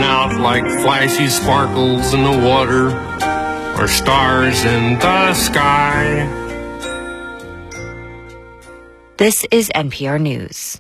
out like flashy sparkles in the water or stars in the sky. This is NPR News.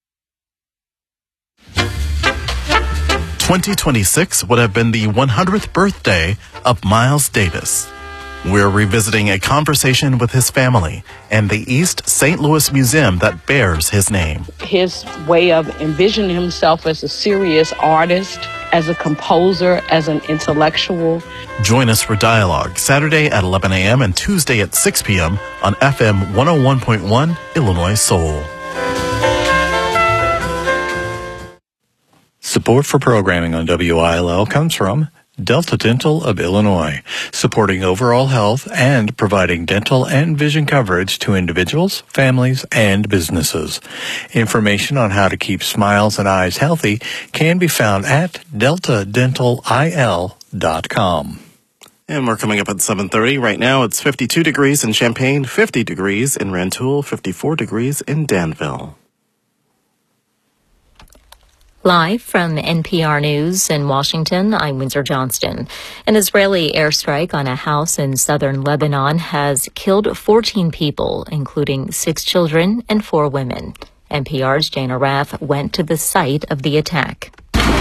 2026 would have been the 100th birthday of Miles Davis. We're revisiting a conversation with his family and the East St. Louis Museum that bears his name. His way of envisioning himself as a serious artist, as a composer, as an intellectual. Join us for dialogue Saturday at 11 a.m. and Tuesday at 6 p.m. on FM 101.1 Illinois Soul. Support for programming on WILL comes from Delta Dental of Illinois, supporting overall health and providing dental and vision coverage to individuals, families, and businesses. Information on how to keep smiles and eyes healthy can be found at deltadentalil.com. And we're coming up at 7:30. Right now it's 52 degrees in Champaign, 50 degrees in Rantoul, 54 degrees in Danville. Live from NPR News in Washington, I'm Windsor Johnston. An Israeli airstrike on a house in southern Lebanon has killed 14 people, including 6 children and 4 women. NPR's Jana Raff went to the site of the attack.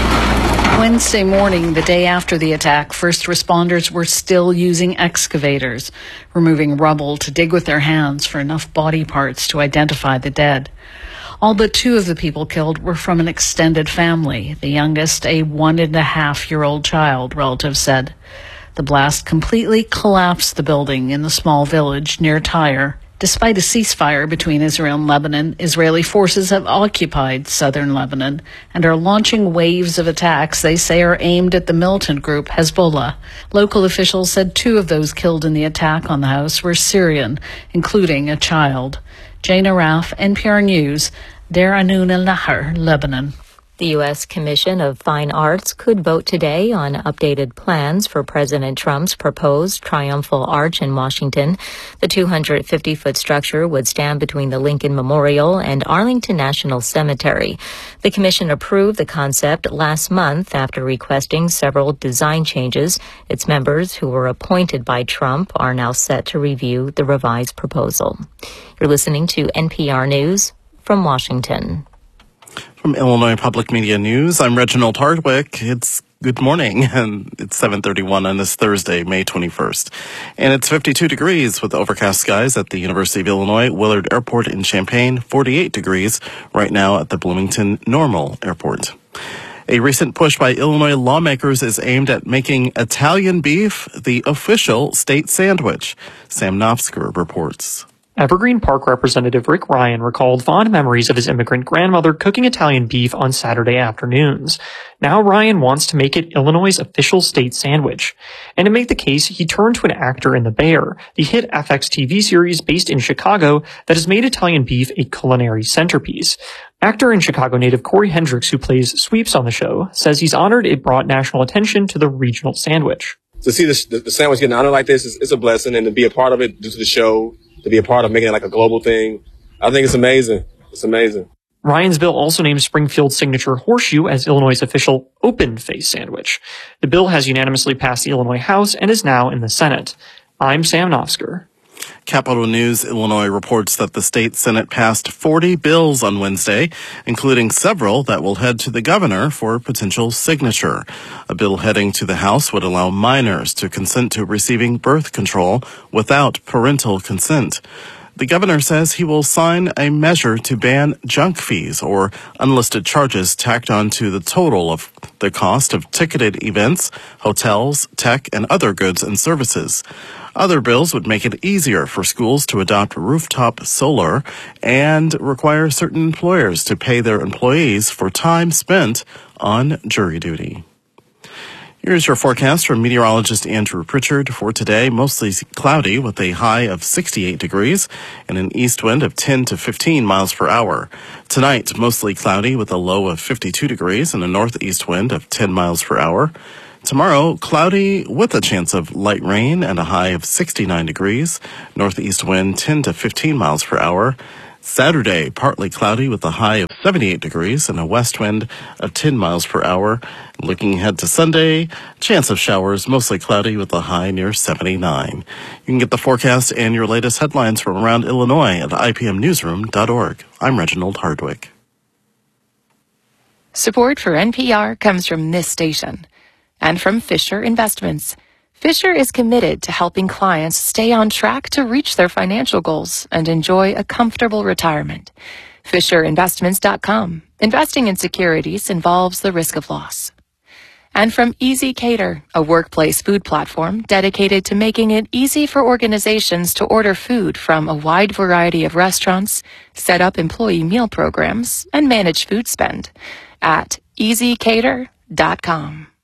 Wednesday morning, the day after the attack, first responders were still using excavators, removing rubble to dig with their hands for enough body parts to identify the dead. All but 2 of the people killed were from an extended family, the youngest a 1.5-year-old child, relatives said. The blast completely collapsed the building in the small village near Tyre. Despite a ceasefire between Israel and Lebanon, Israeli forces have occupied southern Lebanon and are launching waves of attacks they say are aimed at the militant group Hezbollah. Local officials said 2 of those killed in the attack on the house were Syrian, including a child. Jana Raff, NPR News, Deir Anun el-Nahar, Lebanon. The U.S. Commission of Fine Arts could vote today on updated plans for President Trump's proposed Triumphal Arch in Washington. The 250-foot structure would stand between the Lincoln Memorial and Arlington National Cemetery. The commission approved the concept last month after requesting several design changes. Its members, who were appointed by Trump, are now set to review the revised proposal. You're listening to NPR News from Washington. From Illinois Public Media News, I'm Reginald Hardwick. It's good morning, and it's 7:31 on this Thursday, May 21st. And it's 52 degrees with overcast skies at the University of Illinois Willard Airport in Champaign, 48 degrees right now at the Bloomington Normal Airport. A recent push by Illinois lawmakers is aimed at making Italian beef the official state sandwich. Sam Nofsker reports. Evergreen Park Representative Rick Ryan recalled fond memories of his immigrant grandmother cooking Italian beef on Saturday afternoons. Now Ryan wants to make it Illinois' official state sandwich. And to make the case, he turned to an actor in The Bear, the hit FX TV series based in Chicago that has made Italian beef a culinary centerpiece. Actor and Chicago native Corey Hendricks, who plays Sweeps on the show, says he's honored it brought national attention to the regional sandwich. To see the sandwich getting honored like this is a blessing, and to be a part of it due to the show, to be a part of making it like a global thing, I think it's amazing. It's amazing. Ryan's bill also named Springfield's signature horseshoe as Illinois' official open-faced sandwich. The bill has unanimously passed the Illinois House and is now in the Senate. I'm Sam Nofsker. Capitol News Illinois reports that the state Senate passed 40 bills on Wednesday, including several that will head to the governor for potential signature. A bill heading to the House would allow minors to consent to receiving birth control without parental consent. The governor says he will sign a measure to ban junk fees or unlisted charges tacked on to the total of the cost of ticketed events, hotels, tech, and other goods and services. Other bills would make it easier for schools to adopt rooftop solar and require certain employers to pay their employees for time spent on jury duty. Here's your forecast from meteorologist Andrew Pritchard for today. Mostly cloudy with a high of 68 degrees and an east wind of 10 to 15 miles per hour. Tonight, mostly cloudy with a low of 52 degrees and a northeast wind of 10 miles per hour. Tomorrow, cloudy with a chance of light rain and a high of 69 degrees. Northeast wind 10 to 15 miles per hour. Saturday, partly cloudy with a high of 78 degrees and a west wind of 10 miles per hour. Looking ahead to Sunday, chance of showers, mostly cloudy with a high near 79. You can get the forecast and your latest headlines from around Illinois at ipmnewsroom.org. I'm Reginald Hardwick. Support for NPR comes from this station and from Fisher Investments. Fisher is committed to helping clients stay on track to reach their financial goals and enjoy a comfortable retirement. FisherInvestments.com. Investing in securities involves the risk of loss. And from Easy Cater, a workplace food platform dedicated to making it easy for organizations to order food from a wide variety of restaurants, set up employee meal programs, and manage food spend at EasyCater.com.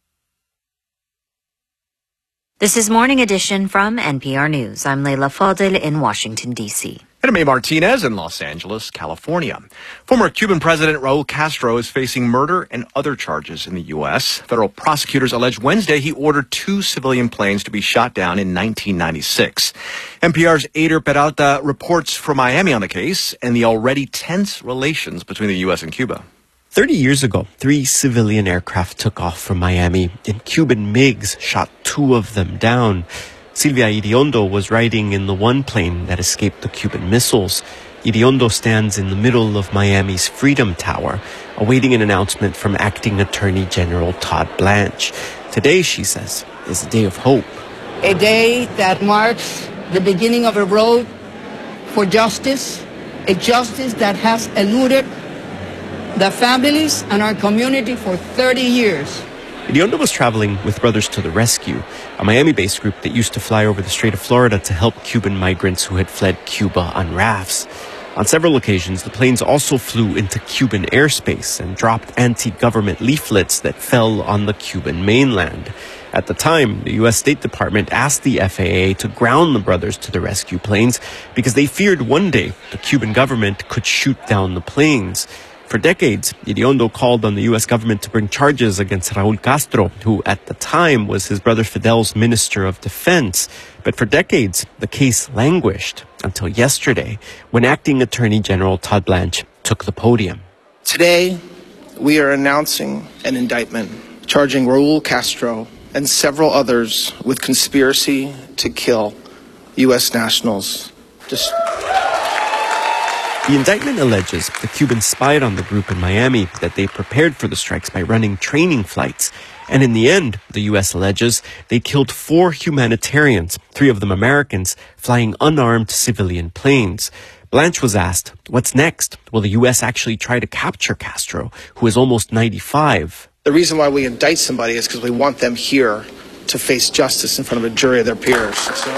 This is Morning Edition from NPR News. I'm Leila Fadel in Washington, D.C. And I'm Martinez in Los Angeles, California. Former Cuban President Raul Castro is facing murder and other charges in the U.S. Federal prosecutors alleged Wednesday he ordered 2 civilian planes to be shot down in 1996. NPR's Ader Peralta reports from Miami on the case and the already tense relations between the U.S. and Cuba. 30 years ago, 3 civilian aircraft took off from Miami, and Cuban MiGs shot 2 of them down. Silvia Iriondo was riding in the one plane that escaped the Cuban missiles. Iriondo stands in the middle of Miami's Freedom Tower, awaiting an announcement from Acting Attorney General Todd Blanche. Today, she says, is a day of hope. A day that marks the beginning of a road for justice, a justice that has eluded the families and our community for 30 years. Iriondo was traveling with Brothers to the Rescue, a Miami-based group that used to fly over the Strait of Florida to help Cuban migrants who had fled Cuba on rafts. On several occasions, the planes also flew into Cuban airspace and dropped anti-government leaflets that fell on the Cuban mainland. At the time, the U.S. State Department asked the FAA to ground the Brothers to the Rescue planes because they feared one day the Cuban government could shoot down the planes. For decades, Iriondo called on the U.S. government to bring charges against Raul Castro, who at the time was his brother Fidel's Minister of Defense. But for decades, the case languished until yesterday, when Acting Attorney General Todd Blanche took the podium. Today, we are announcing an indictment charging Raul Castro and several others with conspiracy to kill U.S. nationals. The indictment alleges the Cubans spied on the group in Miami, that they prepared for the strikes by running training flights. And in the end, the U.S. alleges they killed 4 humanitarians, 3 of them Americans, flying unarmed civilian planes. Blanche was asked, what's next? Will the U.S. actually try to capture Castro, who is almost 95? The reason why we indict somebody is because we want them here to face justice in front of a jury of their peers.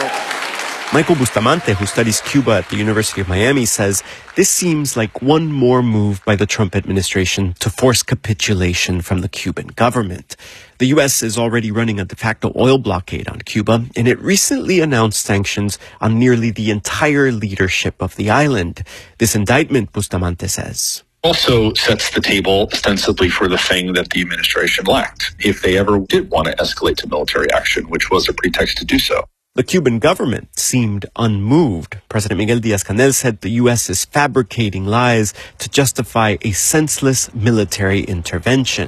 Michael Bustamante, who studies Cuba at the University of Miami, says this seems like one more move by the Trump administration to force capitulation from the Cuban government. The U.S. is already running a de facto oil blockade on Cuba, and it recently announced sanctions on nearly the entire leadership of the island. This indictment, Bustamante says, also sets the table ostensibly for the thing that the administration lacked, if they ever did want to escalate to military action, which was a pretext to do so. The Cuban government seemed unmoved. President Miguel Díaz-Canel said the U.S. is fabricating lies to justify a senseless military intervention.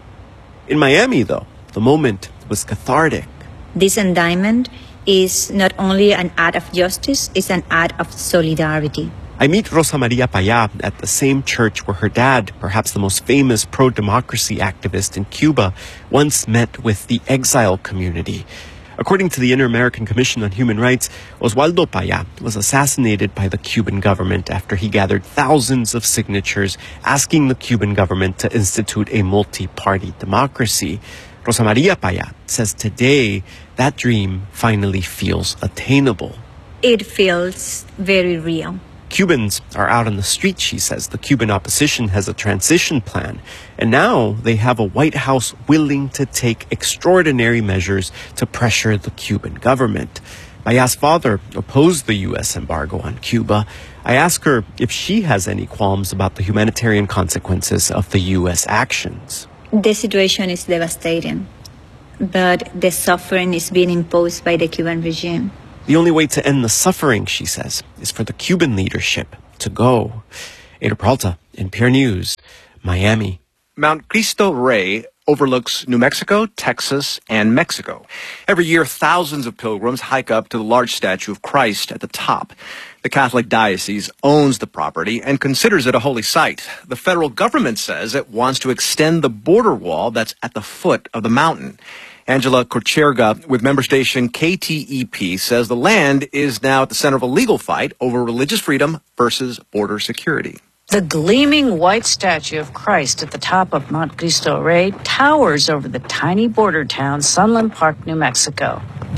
In Miami, though, the moment was cathartic. This indictment is not only an act of justice, it's an act of solidarity. I meet Rosa Maria Payá at the same church where her dad, perhaps the most famous pro-democracy activist in Cuba, once met with the exile community. According to the Inter-American Commission on Human Rights, Oswaldo Payá was assassinated by the Cuban government after he gathered thousands of signatures asking the Cuban government to institute a multi-party democracy. Rosa Maria Payá says today that dream finally feels attainable. It feels very real. Cubans are out on the street, she says. The Cuban opposition has a transition plan. And now they have a White House willing to take extraordinary measures to pressure the Cuban government. Payá's father opposed the U.S. embargo on Cuba. I ask her if she has any qualms about the humanitarian consequences of the U.S. actions. The situation is devastating, but the suffering is being imposed by the Cuban regime. The only way to end the suffering, she says, is for the Cuban leadership to go. Ada Peralta, NPR News, Miami. Mount Cristo Rey overlooks New Mexico, Texas, and Mexico. Every year, thousands of pilgrims hike up to the large statue of Christ at the top. The Catholic Diocese owns the property and considers it a holy site. The federal government says it wants to extend the border wall that's at the foot of the mountain. Angela Korcherga with member station KTEP says the land is now at the center of a legal fight over religious freedom versus border security. The gleaming white statue of Christ at the top of Mount Cristo Rey towers over the tiny border town Sunland Park, New Mexico.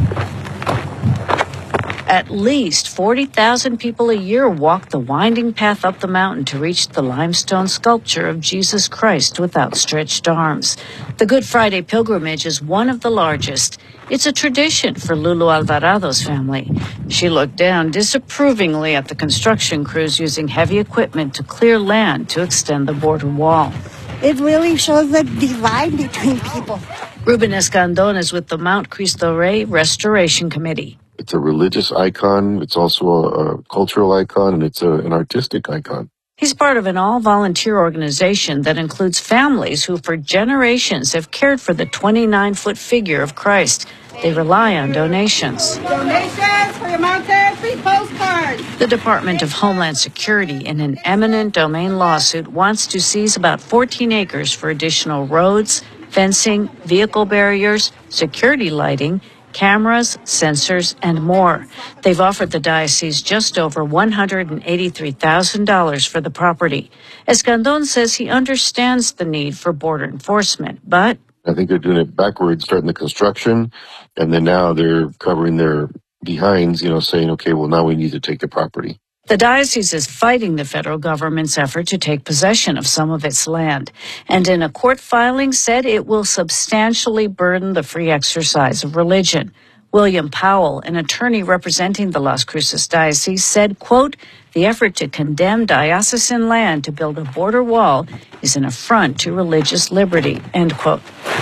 At least 40,000 people a year walk the winding path up the mountain to reach the limestone sculpture of Jesus Christ with outstretched arms. The Good Friday pilgrimage is one of the largest. It's a tradition for Lulu Alvarado's family. She looked down disapprovingly at the construction crews using heavy equipment to clear land to extend the border wall. It really shows the divide between people. Ruben Escandon is with the Mount Cristo Rey Restoration Committee. It's a religious icon, it's also a cultural icon, and it's an artistic icon. He's part of an all-volunteer organization that includes families who for generations have cared for the 29-foot figure of Christ. They rely on donations. Donations for your mountain, free postcards. The Department of Homeland Security, in an eminent domain lawsuit, wants to seize about 14 acres for additional roads, fencing, vehicle barriers, security lighting, cameras, sensors, and more. They've offered the diocese just over $183,000 for the property. Escandon says he understands the need for border enforcement, but I think they're doing it backwards, starting the construction, and then now they're covering their behinds, saying, okay, well, now we need to take the property. the diocese is fighting the federal government's effort to take possession of some of its land, and in a court filing said it will substantially burden the free exercise of religion. William Powell, an attorney representing the Las Cruces Diocese, said, quote, "The effort to condemn diocesan land to build a border wall is an affront to religious liberty," end quote.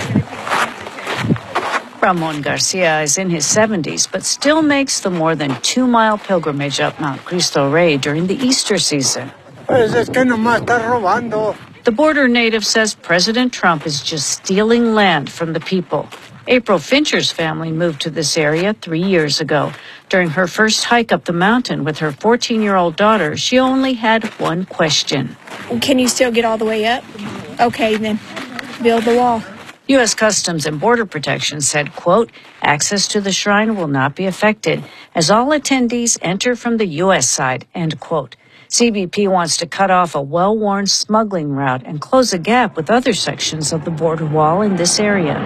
Ramon Garcia is in his 70s, but still makes the more than 2-mile pilgrimage up Mount Cristo Rey during the Easter season. The border native says President Trump is just stealing land from the people. April Fincher's family moved to this area 3 years ago. During her first hike up the mountain with her 14-year-old daughter, she only had one question. Can you still get all the way up? Okay, then build the wall. U.S. Customs and Border Protection said, quote, "Access to the shrine will not be affected as all attendees enter from the U.S. side," end quote. CBP wants to cut off a well-worn smuggling route and close a gap with other sections of the border wall in this area.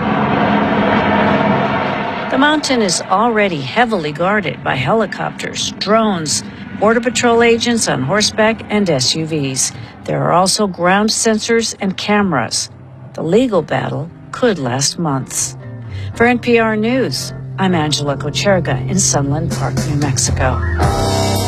The mountain is already heavily guarded by helicopters, drones, Border Patrol agents on horseback, and SUVs. There are also ground sensors and cameras. The legal battle could last months. For NPR News, I'm Angela Kocherga in Sunland Park, New Mexico.